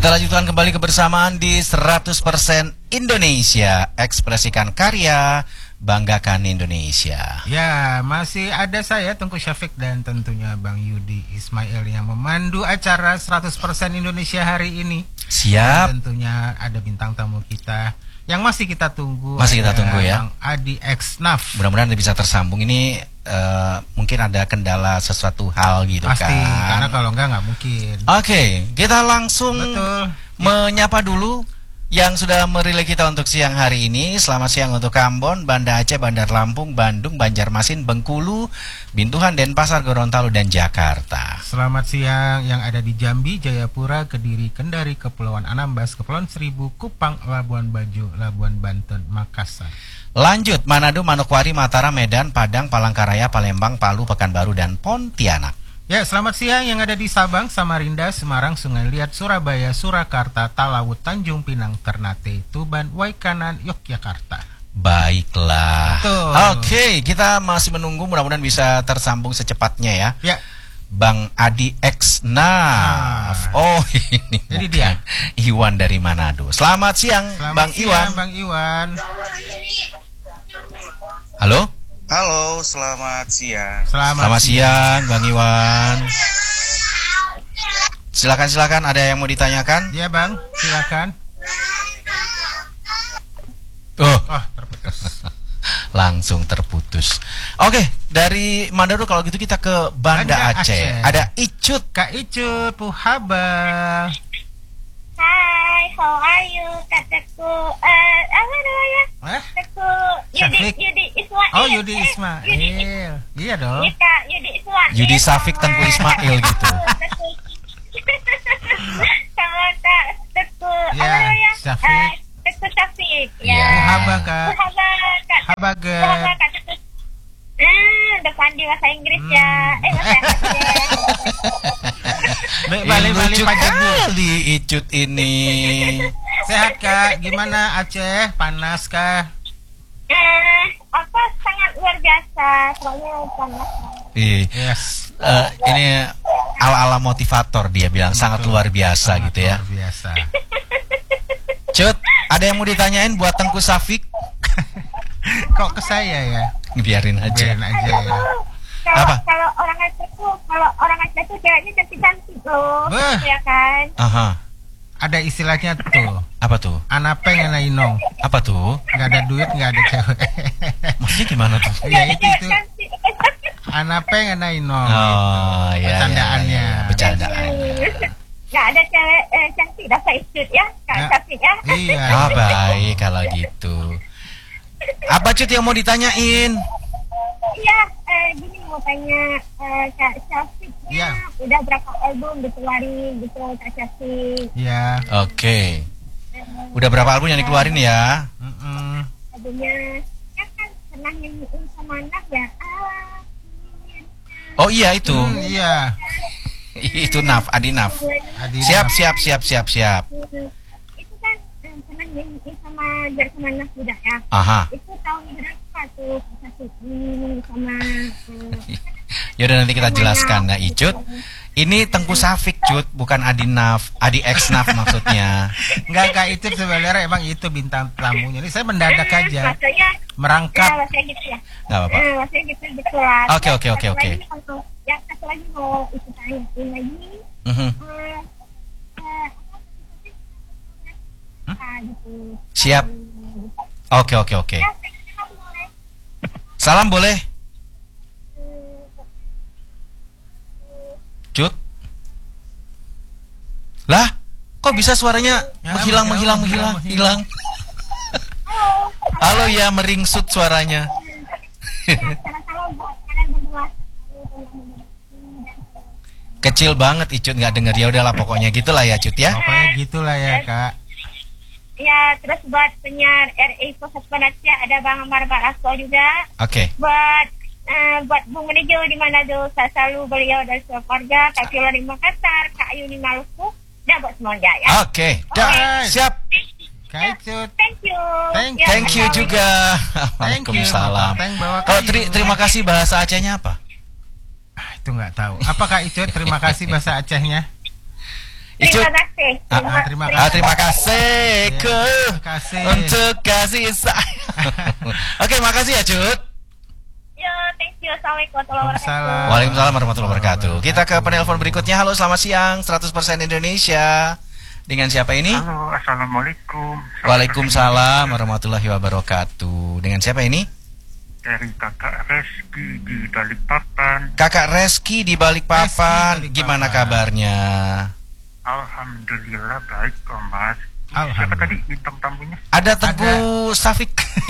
Kita lanjutkan kembali kebersamaan di 100% Indonesia. Ekspresikan karya, banggakan Indonesia. Ya, masih ada saya Tengku Syafiq dan tentunya Bang Yudi Ismail yang memandu acara 100% Indonesia hari ini. Siap. Dan tentunya ada bintang tamu kita yang masih kita tunggu. Masih kita tunggu ya. Bang Adi X-Naf. Mudah-mudahan bisa tersambung. Ini mungkin ada kendala sesuatu hal gitu. Pasti, kan. karena kalau enggak mungkin. Oke, kita langsung menyapa dulu yang sudah merelay kita untuk siang hari ini. Selamat siang untuk Ambon, Banda Aceh, Bandar Lampung, Bandung, Banjarmasin, Bengkulu, Bintuhan, Denpasar, Gorontalo, dan Jakarta. Selamat siang yang ada di Jambi, Jayapura, Kediri, Kendari, Kepulauan Anambas, Kepulauan Seribu, Kupang, Labuan Bajo, Labuan Banten, Makassar. Lanjut, Manado, Manokwari, Mataram, Medan, Padang, Palangkaraya, Palembang, Palu, Pekanbaru, dan Pontianak. Ya, selamat siang yang ada di Sabang, Samarinda, Semarang, Sungai Liat, Surabaya, Surakarta, Talaut, Tanjung Pinang, Ternate, Tuban, Waikanan, Yogyakarta. Baiklah. Betul. Oke, kita masih menunggu, mudah-mudahan bisa tersambung secepatnya ya. Ya. Bang Adi X-Naf. Oh, ini jadi dia Iwan dari Manado. Selamat siang, Bang Iwan. Bang Iwan. Halo? Halo, selamat siang. Selamat siang, Bang Iwan. Silakan, ada yang mau ditanyakan? Iya, Bang, silakan. Oh, terputus. Langsung terputus. Oke, dari Manado kalau gitu kita ke Banda Aceh. Ada Icut. Kak Icut, Puhaba. Hai, how are you? Kataku, apa namanya? Kataku Yudi Ismail. Oh, Yudi Ismail. Iya dong. Iya, Kak, Yudi Ismail. Yudi Syafiq Tengku Ismail gitu. Sama Kak Teku, apa Ya, namanya? Syafiq. Teku Syafiq. Ya. Puhaba, Kak. Puhaba, Kak. Habaget. Puhaba, Kak Teku. Udah pandi bahasa Inggris ya. Bahasa Inggris. Balik-balik pajak kali Icut ini. Sehat, Kak? Gimana Aceh? Panas kah? Apa sangat luar biasa, soalnya panas. Yes. Ini ala-ala motivator dia bilang. Sangat luar biasa gitu ya. Luar biasa. Cut, ada yang mau ditanyain buat Tengku Syafiq? Kok ke saya ya? Biarin aja. Ya. Kalau orang Aceh tuh ceweknya cantik-cantik loh. Ya kan? Aha. Ada istilahnya tuh. Apa tuh? Anapeng ana inong. Apa tuh? Gak ada duit, gak ada cewek. Maksudnya gimana tuh? Ya itu. Anapeng ana inong. Oh, gitu. ya. Bercandaannya. Bercandaannya. Gak ada cewek cantik dah Icut ya, Kak Syafiq ya. Iya. Ah, baik kalau gitu. Apa Cut yang mau ditanyain? Iya, gini mau tanya Kak Syafiq ya. Udah berapa album dikeluarin gitu Kak Syafiq? Iya. Oke. Udah berapa album yang dikeluarin ya? Albumnya ya kan pernah nyanyiin sama anak ya. Oh iya itu. Iya. Itu Adi Naf. Siap. Itu kan pernah nyanyiin sama anak muda ya. Aha. Itu tahun berapa tuh Kak Syafiq sama Yaudah nanti kita jelaskan ya Icut. Ini Tengku Syafiq Cut, bukan Adi Naf, Adi X Naf maksudnya. Enggak, Kak, itu sebenarnya emang itu bintang tamunya. Ini saya mendadak aja. Maksudnya merangkap. Ya, maksudnya gitu ya. Enggak apa-apa. Maksudnya gitu lah. Oke. Yang satu lagi mau ikut tanyain lagi. Siap. Oke. Salam boleh? Cut. Lah, kok bisa suaranya menghilang. Halo ya, meringsut suaranya. Kecil banget Icut, nggak denger. Ya udahlah pokoknya gitulah ya Cut ya. Pokoknya gitulah ya Kak. Ya, terus buat penyiar RI Pusat Penasihat ada Bang Amar Barasko juga. Oke. Buat Bung Menejo di Manado, saya selalu beliau dan keluarga, Kak Fiola di Makassar, Kak Ayu di Maluku, dan buat semuanya ya. Oke, siap. Kak Icut. Thank you. Thank you juga. Waalaikumsalam. Kalau terima kasih bahasa Acehnya apa? Itu nggak tahu. Apa Kak Icut? Terima kasih bahasa Acehnya. Icut. Terima kasih. Terima kasih Ya, ke terima kasih. untuk kasih sayang. Oke, makasih ya Cut. Yo, thank you. Assalamualaikum warahmatullahi wabarakatuh. Waalaikumsalam. Waalaikumsalam warahmatullahi wabarakatuh. Kita ke penelpon berikutnya. Halo, selamat siang. 100% Indonesia. Dengan siapa ini? Halo, assalamualaikum. Waalaikumsalam warahmatullahi wabarakatuh. Dengan siapa ini? Dari kakak Reski di Balikpapan. Kakak Reski di Balikpapan. Reski, Balikpapan. Gimana kabarnya? Alhamdulillah baik kok Mas. Alhamdulillah. Siapa tadi bintang tamunya? Ada Teguh Safik.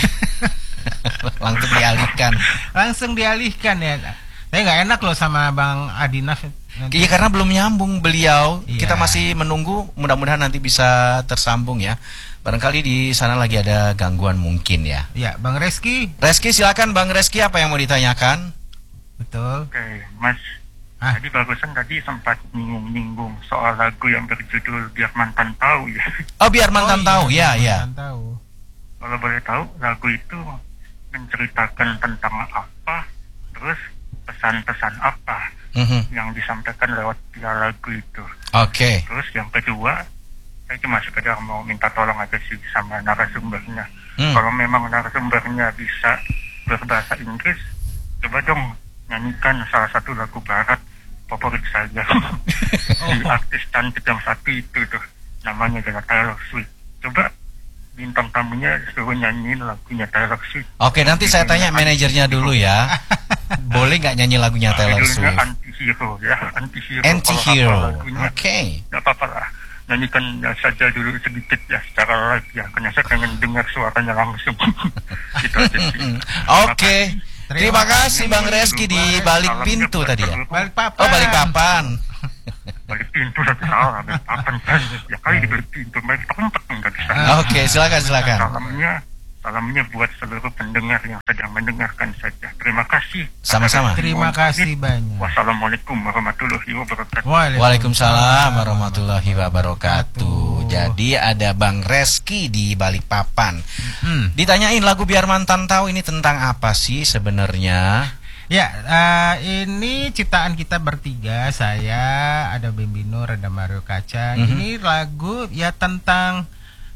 Langsung dialihkan ya. Saya nggak enak loh sama Bang Adinaf. Iya, karena belum nyambung beliau. Iya. Kita masih menunggu. Mudah-mudahan nanti bisa tersambung ya. Barangkali di sana lagi ada gangguan mungkin ya. Ya, Bang Reski. Reski, silakan Bang Reski, apa yang mau ditanyakan? Betul. Oke, Mas. Ah. Jadi barusan tadi sempat nyinggung-nyinggung soal lagu yang berjudul Biar Mantan Tahu ya. Oh, biar mantan tahu. Ya, Biar ya. mantan tahu. Kalau boleh tahu, lagu itu menceritakan tentang apa, terus pesan-pesan apa Mhm. yang disampaikan lewat lagu itu. Oke. Terus yang kedua, saya cuma sekedar mau minta tolong aja sih sama narasumbernya. Kalau memang narasumbernya bisa berbahasa Inggris, coba dong nyanyikan salah satu lagu barat favorit saya. Si artis cantik yang satu itu tuh, namanya adalah Taylor Swift. Coba bintang tamunya suruh nyanyiin lagunya Taylor Swift. Oke, nanti saya tanya manajernya dulu ya. Boleh nggak nyanyi lagunya Taylor Judulnya Swift? Anti-Hero ya, Anti-Hero. Anti-Hero. Kalau hafal lagunya, Oke. nggak apa-apa lah. Nyanyikan saja dulu sedikit ya secara live ya, karena saya pengen dengar suaranya langsung. Gitu aja sih. Oke. Terima kasih Bang Reski di balik pintu tadi ya. Balikpapan. Oh, Balikpapan. Balik pintu tapi salah, Balikpapan kan. Ya kali di balik pintu, balik tempat enggak bisa. Oke, silakan. Salamnya buat seluruh pendengar yang sedang mendengarkan saja. Terima kasih. Sama-sama. Terima kasih banyak. Wassalamualaikum warahmatullahi wabarakatuh. Waalaikumsalam warahmatullahi wabarakatuh. Jadi ada Bang Reski di Balikpapan. Ditanyain lagu Biar Mantan Tahu ini tentang apa sih sebenarnya? Ya, ini ciptaan kita bertiga. Saya, ada Bembino, ada Mario Kacang. Ini lagu ya tentang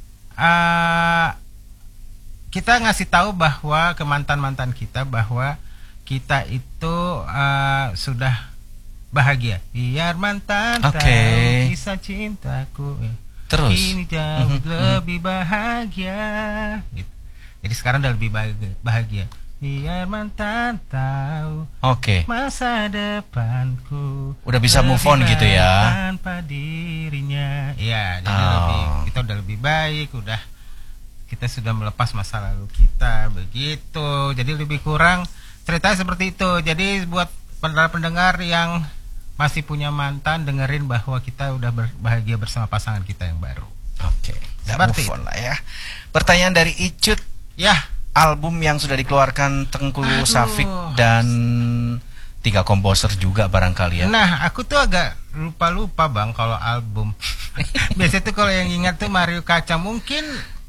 kita ngasih tahu bahwa ke mantan-mantan kita bahwa kita itu sudah bahagia. Biar mantan Oke. tahu kisah cintaku. Terus? Ini jauh lebih bahagia. Gitu. Jadi sekarang udah lebih bahagia. Biar mantan tahu Oke. masa depanku. Udah bisa move on lebih gitu ya? baik tanpa dirinya. Ya, jadi kita udah lebih baik, kita sudah melepas masa lalu kita, begitu. Jadi lebih kurang ceritanya seperti itu. Jadi buat pendengar yang masih punya mantan, dengerin bahwa kita udah bahagia bersama pasangan kita yang baru. Oke. Seperti Move on lah ya. Pertanyaan dari Icut. Ya, Album yang sudah dikeluarkan Tengku Safik dan 3 komposer juga barangkali ya. nah aku tuh agak lupa Bang kalau album. Biasanya tuh kalau yang ingat tuh Mario Kacang, mungkin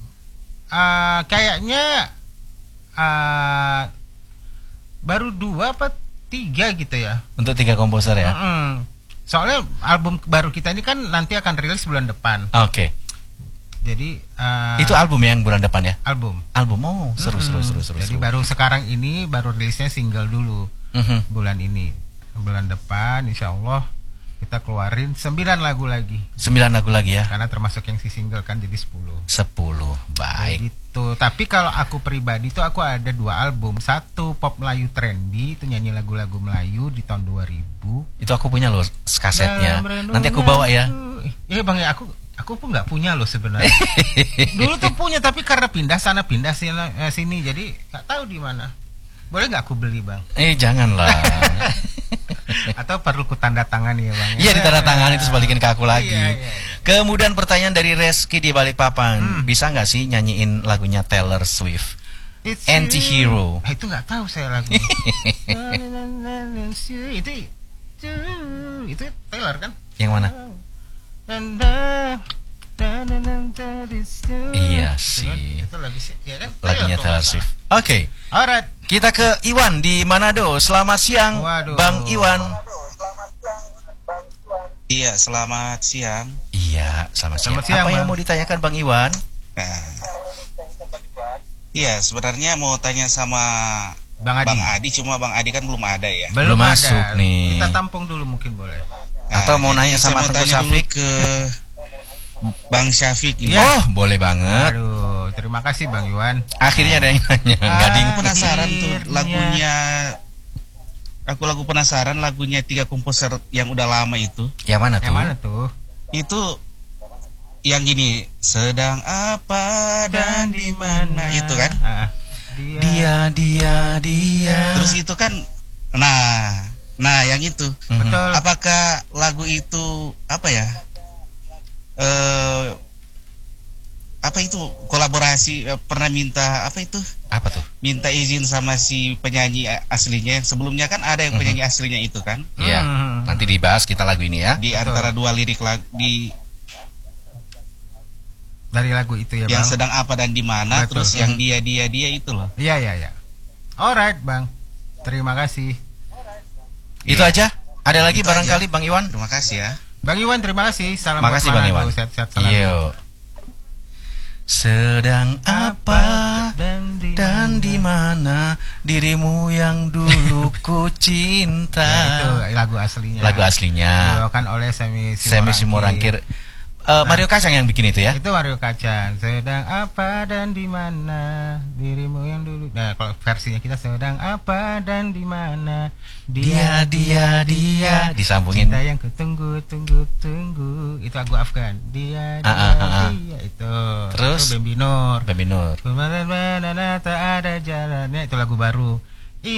kayaknya baru 2 apa 3 gitu ya. Untuk 3 komposer ya. Soalnya album baru kita ini kan nanti akan rilis bulan depan. Oke. Jadi Itu album yang bulan depan ya? album. Album, oh seru. Jadi baru sekarang ini baru rilisnya single dulu. Bulan ini. Bulan depan insya Allah kita keluarin 9 lagu lagi. 9 lagu lagi ya? Karena termasuk yang si single kan jadi 10. 10, baik. Gitu. Tapi kalau aku pribadi tuh aku ada 2 album. Satu Pop Melayu Trendy, itu nyanyi lagu-lagu Melayu di tahun 2000. Itu aku punya loh kasetnya. Dalam Nanti aku bawa ya. Iya Bang ya, aku pun nggak punya loh sebenarnya. Dulu tuh punya tapi karena pindah sana pindah sini jadi nggak tahu di mana. Boleh nggak aku beli Bang? Janganlah. Atau perlu ku tanda tangan ya Bang? Iya, ditandatangani terus balikin ke aku lagi. Iya. Kemudian pertanyaan dari Reski di Balikpapan. Bisa nggak sih nyanyiin lagunya Taylor Swift? It's Anti-Hero. Itu nggak tahu saya lagu. itu Taylor kan? Yang mana? Iya sih. Itu lagu sih, ya kan? Lagunya Taylor Swift. Oke. Alright. Kita ke Iwan di Manado. Selamat siang, Waduh. Bang Iwan. Iya, selamat siang. Iya, selamat siang. Selamat siang, Apa yang Bang. mau ditanyakan Bang Iwan? Nah, iya sebenarnya mau tanya sama Bang Adi. Bang Adi, cuma Bang Adi kan belum ada ya. Belum ada. masuk nih. Kita tampung dulu mungkin boleh. Atau mau jadi nanya saya sama mau Teguh tanya dulu Syafiq? ke Bang Syafiq ini. Iya. Oh, boleh banget. Aduh, terima kasih Bang Iwan. Akhirnya ada yang nanya. Enggak Aku ding. penasaran tuh Akhirnya. lagunya. Lagu penasaran lagunya 3 komposer yang udah lama itu. Yang mana tuh? Yang mana tuh? Itu yang gini, sedang apa dan di mana itu kan. Dia. Terus itu kan nah yang itu. Mhm. Betul. Apakah lagu itu apa ya? Apa itu kolaborasi pernah minta apa itu? Apa tuh? Minta izin sama si penyanyi aslinya. Sebelumnya kan ada yang penyanyi aslinya itu kan. Iya. Nanti dibahas kita lagu ini ya. Di antara dua lirik lagu Dari lagu itu ya, yang Bang. sedang apa dan di mana, Betul. terus yang dia itu loh. Iya. Alright, Bang. Terima kasih. Itu Iya. aja. Ada lagi Itu barangkali Bang Iwan? Terima kasih ya. Bang Iwan, terima kasih. Salam Makasih buat Bang Manado. Iwan. Sehat-sehat selalu. Yuk. Sedang apa dan di mana dirimu yang dulu ku cinta. Ya, itu lagu aslinya. Lagu aslinya. Dibawakan oleh Semi Simorangkir. Mario Kacang yang bikin itu ya? Itu Mario Kacang. Sedang apa dan di mana dirimu yang dulu. Nah, kalau versinya kita sedang apa dan di mana Dia disambungin. cinta yang kutunggu. Itu lagu Afgan. Dia itu. Terus? Itu Bambi Nur. Bambi Nur. Kemana-mana tak ada jalannya, itu lagu baru.